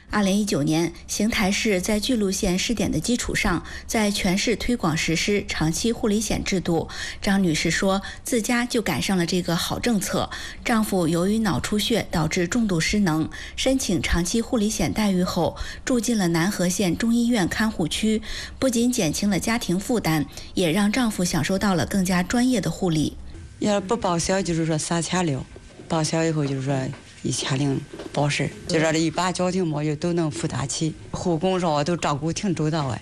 2019年，邢台市在巨鹿县试点的基础上，在全市推广实施长期护理险制度。张女士说，自家就赶上了这个好政策。丈夫由于脑出血导致重度失能，申请长期护理险待遇后，住进了南河县中医院看护区，不仅减轻了家庭负担，也让丈夫享受到了更加专业的护理。 要不报销就是说3000了，报销以后就是说1000包事，就说这一般家庭嘛就都能负担起，护工啥都照顾挺周到哎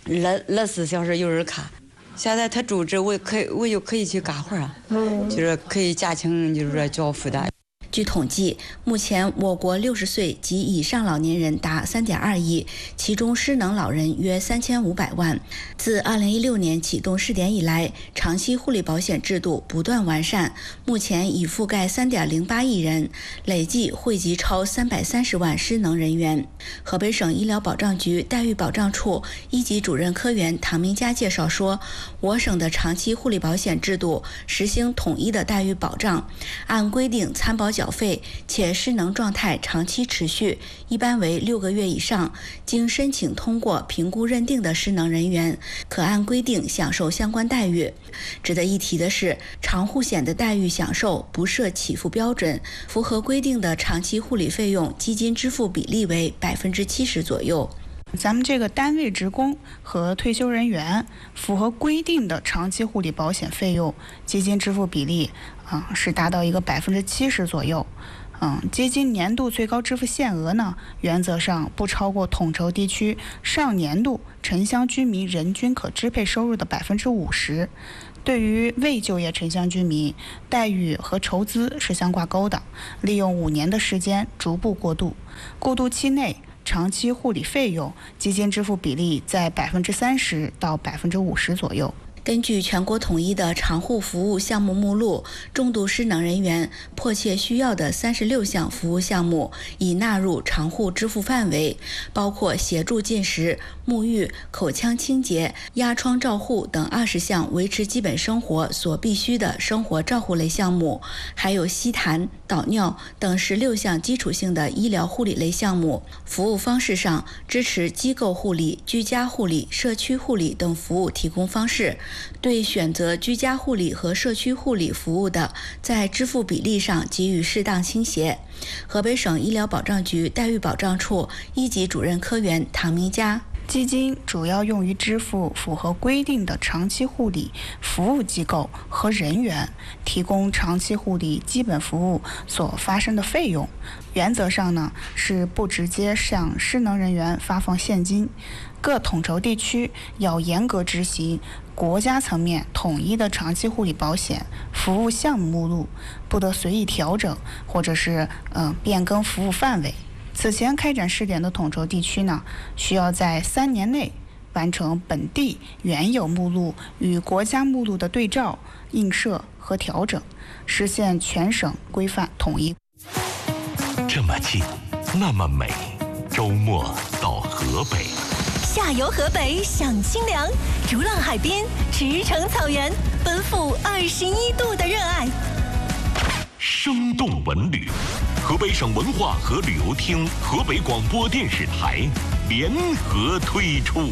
，24小时有人看。现在他住这，我就可以去干活啊，就是可以减轻就是说交负担。 据统计，目前我国60岁及以上老年人达3.2亿，其中失能老人约3500万。自2016年启动试点以来，长期护理保险制度不断完善，目前已覆盖3.08亿人，累计惠及超330万失能人员。河北省医疗保障局待遇保障处一级主任科员唐明佳介绍说，我省的长期护理保险制度实行统一的待遇保障，按规定参保缴费，且失能状态长期持续，一般为6个月以上，经申请通过评估认定的失能人员，可按规定享受相关待遇。值得一提的是，长护险的待遇享受不设起付标准，符合规定的长期护理费用基金支付比例为70%左右。 咱们这个单位职工和退休人员符合规定的长期护理保险费用基金支付比例是达到一个70%左右。基金年度最高支付限额呢，原则上不超过统筹地区上年度城乡居民人均可支配收入的50%。对于未就业城乡居民，待遇和筹资是相挂钩的，利用5年的时间逐步过渡。过渡期内，长期护理费用基金支付比例在30%到50%左右。 根据全国统一的长护服务项目目录，重度失能人员迫切需要的36项服务项目已纳入长护支付范围，包括协助进食、沐浴、口腔清洁、压疮照护等20项维持基本生活所必需的生活照护类项目，还有吸痰、导尿等16项基础性的医疗护理类项目。服务方式上，支持机构护理、居家护理、社区护理等服务提供方式。对选择居家护理和社区护理服务的，在支付比例上给予适当倾斜。河北省医疗保障局待遇保障处一级主任科员唐明佳， 基金主要用于支付符合规定的长期护理服务机构和人员提供长期护理基本服务所发生的费用。原则上呢，是不直接向失能人员发放现金。各统筹地区要严格执行国家层面统一的长期护理保险服务项目目录，不得随意调整或者是变更服务范围。此前开展试点的统筹地区呢，需要在3年内完成本地原有目录与国家目录的对照、映射和调整，实现全省规范统一。 这么近，那么美，周末到河北。 下游河北享清凉，逐浪海滨，驰骋草原，奔赴21度的热爱。 生动文旅，河北省文化和旅游厅、河北广播电视台联合推出。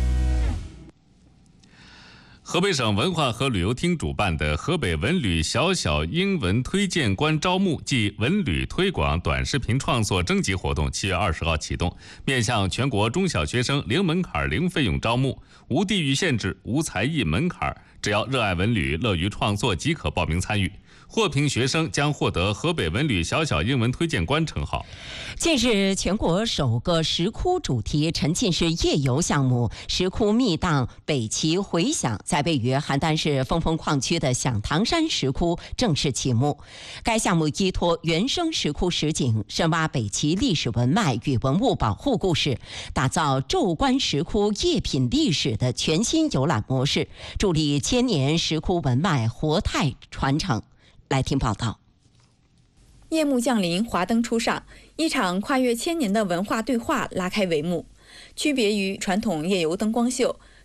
河北省文化和旅游厅主办的河北文旅小小英文推荐官招募暨文旅推广短视频创作征集活动7月20号启动，面向全国中小学生零门槛、零费用招募，无地域限制，无才艺门槛，只要热爱文旅、乐于创作即可报名参与。获评学生将获得河北文旅小小英文推荐官称号。 近日，全国首个石窟主题沉浸式夜游项目“石窟密档北齐回响”在位于邯郸市峰峰矿区的响堂山石窟正式启幕。该项目依托原生石窟实景，深挖北齐历史文脉与文物保护故事，打造昼观石窟夜品历史的全新游览模式，助力千年石窟文脉活态传承。来听报道。 夜幕降临，华灯初上，一场跨越千年的文化对话拉开帷幕。区别于传统夜游灯光秀，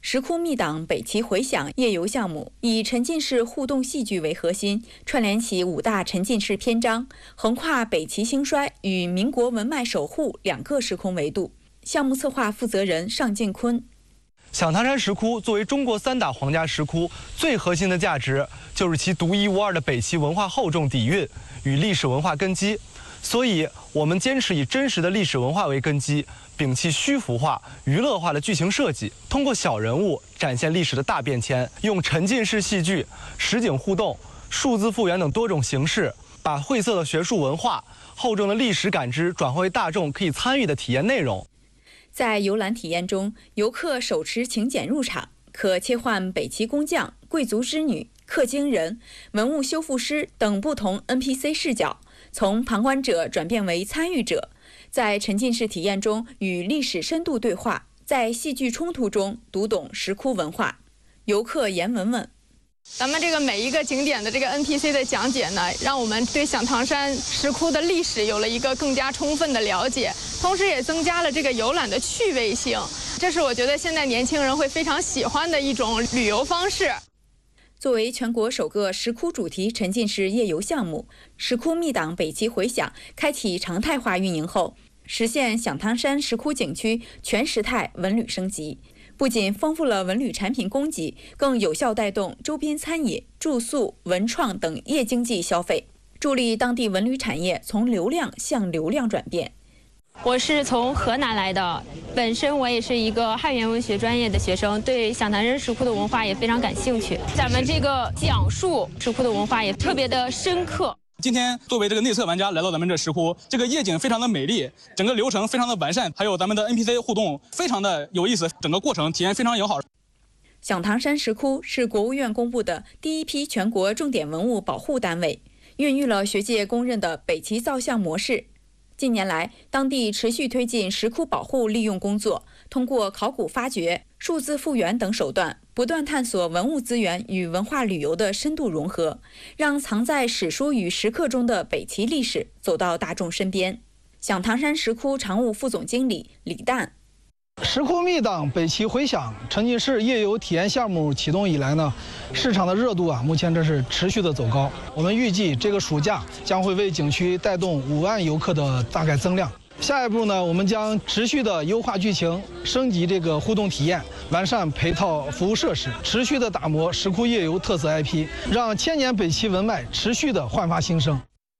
石窟密档北齐回响夜游项目以沉浸式互动戏剧为核心，串联起5大沉浸式篇章，横跨北齐兴衰与民国文脉守护2个时空维度。项目策划负责人尚敬坤。 响堂山石窟作为中国3大皇家石窟，最核心的价值就是其独一无二的北齐文化厚重底蕴与历史文化根基。所以，我们坚持以真实的历史文化为根基，摒弃虚浮化、娱乐化的剧情设计，通过小人物展现历史的大变迁，用沉浸式戏剧、实景互动、数字复原等多种形式，把晦涩的学术文化、厚重的历史感知转化为大众可以参与的体验内容。 在游览体验中，游客手持请柬入场，可切换北齐工匠、贵族织女、氪金人、文物修复师等不同 NPC 视角，从旁观者转变为参与者，在沉浸式体验中与历史深度对话，在戏剧冲突中读懂石窟文化。游客严文文。 咱们这个每一个景点的这个 NPC 的讲解呢，让我们对响堂山石窟的历史有了一个更加充分的了解，同时也增加了这个游览的趣味性。这是我觉得现在年轻人会非常喜欢的一种旅游方式。 作为全国首个石窟主题沉浸式夜游项目，石窟密档北齐回响开启常态化运营后，实现响堂山石窟景区全时态文旅升级。不仅丰富了文旅产品供给，更有效带动周边餐饮、住宿、文创等夜经济消费，助力当地文旅产业从流量向流量转变。 我是从河南来的，本身我也是一个汉语文学专业的学生，对响堂山石窟的文化也非常感兴趣。咱们这个讲述石窟的文化也特别的深刻。 今天作为这个内测玩家来到咱们这石窟，这个夜景非常的美丽，整个流程非常的完善，还有咱们的 NPC 互动非常的有意思，整个过程体验非常友好。 响堂山石窟是国务院公布的第一批全国重点文物保护单位，孕育了学界公认的北齐造像模式。近年来，当地持续推进石窟保护利用工作，通过考古发掘、数字复原等手段，不断探索文物资源与文化旅游的深度融合，让藏在史书与石刻中的北齐历史走到大众身边。响堂山石窟常务副总经理李诞。 石窟密档北齐回响沉浸式夜游体验项目启动以来呢，市场的热度目前这是持续的走高。我们预计这个暑假将会为景区带动5万游客的大概增量。下一步呢，我们将持续的优化剧情，升级这个互动体验，完善配套服务设施，持续的打磨石窟夜游特色 IP， 让千年北齐文脉持续的焕发新生。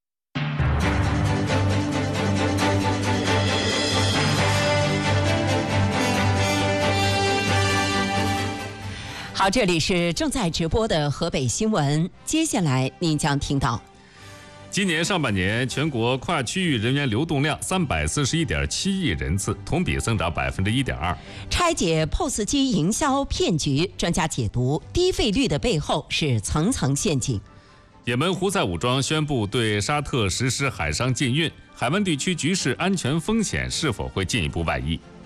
好，这里是正在直播的河北新闻，接下来您将听到。 今年上半年，全国跨区域人员流动量341.7亿人次，同比增长1.2%。 拆解 POS 机营销骗局，专家解读低费率的背后是层层陷阱。 也门胡塞武装宣布对沙特实施海上禁运，海湾地区局势安全风险是否会进一步外溢？